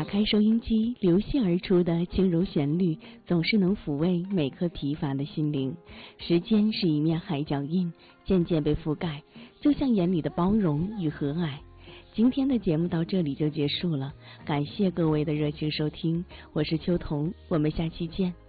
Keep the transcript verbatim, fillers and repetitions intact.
开收音机，流泻而出的轻柔旋律总是能抚慰每颗疲乏的心灵。时间是一面海脚印，渐渐被覆盖，就像眼里的包容与和蔼。今天的节目到这里就结束了，感谢各位的热情收听，我是秋彤，我们下期见。